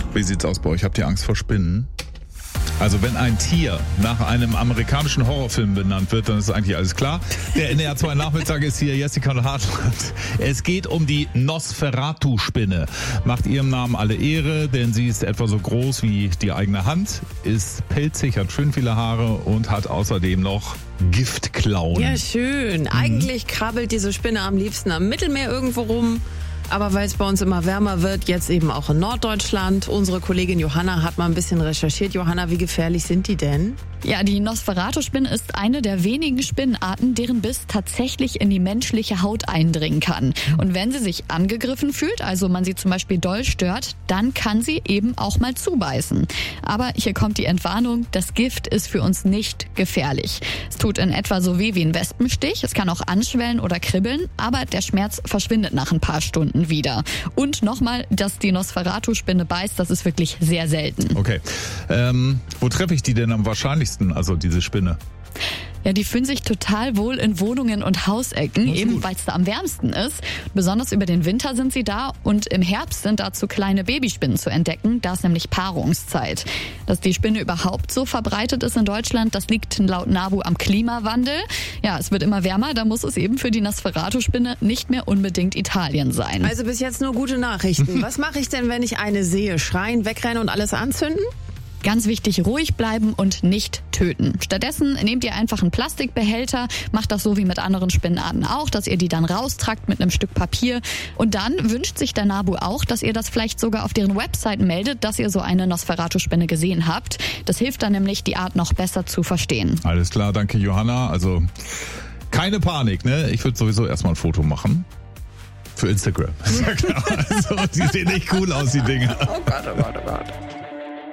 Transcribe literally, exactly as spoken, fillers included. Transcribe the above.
Wie sieht's aus bei euch? Habt ihr Angst vor Spinnen? Also wenn ein Tier nach einem amerikanischen Horrorfilm benannt wird, dann ist eigentlich alles klar. Der N D R zwei Nachmittag ist hier, Jessica und Hartmann. Es geht um die Nosferatu-Spinne. Macht ihrem Namen alle Ehre, denn sie ist etwa so groß wie die eigene Hand, ist pelzig, hat schön viele Haare und hat außerdem noch Giftklauen. Ja, schön. Mhm. Eigentlich krabbelt diese Spinne am liebsten am Mittelmeer irgendwo rum. Aber weil es bei uns immer wärmer wird, jetzt eben auch in Norddeutschland. Unsere Kollegin Johanna hat mal ein bisschen recherchiert. Johanna, wie gefährlich sind die denn? Ja, die Nosferatu-Spinne ist eine der wenigen Spinnenarten, deren Biss tatsächlich in die menschliche Haut eindringen kann. Und wenn sie sich angegriffen fühlt, also man sie zum Beispiel doll stört, dann kann sie eben auch mal zubeißen. Aber hier kommt die Entwarnung, das Gift ist für uns nicht gefährlich. Es tut in etwa so weh wie ein Wespenstich, es kann auch anschwellen oder kribbeln, aber der Schmerz verschwindet nach ein paar Stunden wieder. Und nochmal, dass die Nosferatu-Spinne beißt, das ist wirklich sehr selten. Okay, ähm, wo treffe ich die denn am wahrscheinlichsten? Also diese Spinne. Ja, die fühlen sich total wohl in Wohnungen und Hausecken, eben weil es da am wärmsten ist. Besonders über den Winter sind sie da und im Herbst sind dazu kleine Babyspinnen zu entdecken. Da ist nämlich Paarungszeit. Dass die Spinne überhaupt so verbreitet ist in Deutschland, das liegt laut NABU am Klimawandel. Ja, es wird immer wärmer, da muss es eben für die Nosferatu-Spinne nicht mehr unbedingt Italien sein. Also bis jetzt nur gute Nachrichten. Was mache ich denn, wenn ich eine sehe? Schreien, wegrennen und alles anzünden? Ganz wichtig, ruhig bleiben und nicht töten. Stattdessen nehmt ihr einfach einen Plastikbehälter, macht das so wie mit anderen Spinnenarten auch, dass ihr die dann raustragt mit einem Stück Papier. Und dann wünscht sich der NABU auch, dass ihr das vielleicht sogar auf deren Website meldet, dass ihr so eine Nosferatu-Spinne gesehen habt. Das hilft dann nämlich, die Art noch besser zu verstehen. Alles klar, danke Johanna. Also keine Panik, ne? Ich würde sowieso erstmal ein Foto machen. Für Instagram. Ja klar. Also, die sehen echt cool aus, die Dinger. Oh Gott, oh Gott, oh Gott.